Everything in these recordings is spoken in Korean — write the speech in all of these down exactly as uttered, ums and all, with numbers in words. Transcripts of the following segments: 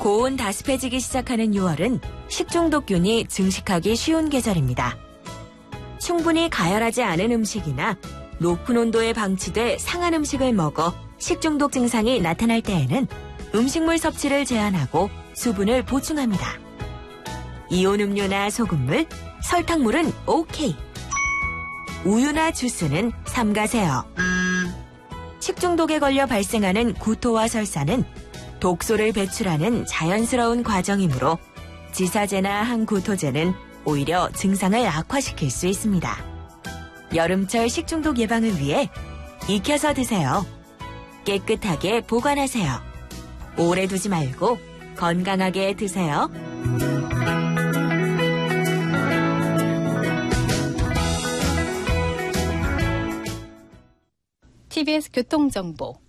고온 다습해지기 시작하는 유월은 식중독균이 증식하기 쉬운 계절입니다. 충분히 가열하지 않은 음식이나 높은 온도에 방치돼 상한 음식을 먹어 식중독 증상이 나타날 때에는 음식물 섭취를 제한하고 수분을 보충합니다. 이온 음료나 소금물, 설탕물은 오케이. 우유나 주스는 삼가세요. 식중독에 걸려 발생하는 구토와 설사는 독소를 배출하는 자연스러운 과정이므로 지사제나 항구토제는 오히려 증상을 악화시킬 수 있습니다. 여름철 식중독 예방을 위해 익혀서 드세요. 깨끗하게 보관하세요. 오래 두지 말고 건강하게 드세요. 티비에스 교통정보.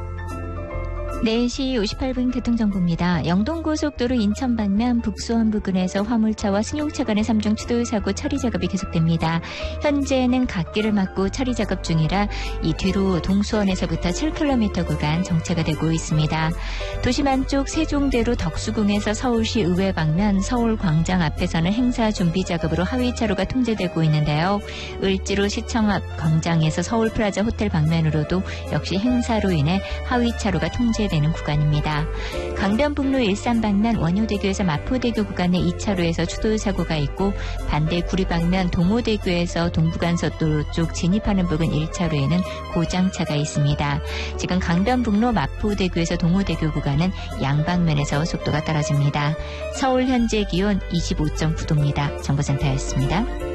네 시 오십팔 분 교통정보입니다. 영동고속도로 인천 방면 북수원 부근에서 화물차와 승용차 간의 삼중 추돌 사고 처리 작업이 계속됩니다. 현재는 갓길을 막고 처리 작업 중이라 이 뒤로 동수원에서부터 칠 킬로미터 구간 정체가 되고 있습니다. 도심 안쪽 세종대로 덕수궁에서 서울시 의회 방면 서울광장 앞에서는 행사 준비 작업으로 하위차로가 통제되고 있는데요. 을지로 시청 앞 광장에서 서울프라자 호텔 방면으로도 역시 행사로 인해 하위차로가 통제 되는 구간입니다. 강변북로 일산 방면 원효대교에서 마포대교 구간의 이 차로에서 추돌 사고가 있고 반대 구리 방면 동호대교에서 동부간선도로 쪽 진입하는 부근 일 차로에는 고장차가 있습니다. 지금 강변북로 마포대교에서 동호대교 구간은 양방면에서 속도가 떨어집니다. 서울 현재 기온 이십오 점 구 도입니다. 정보센터였습니다.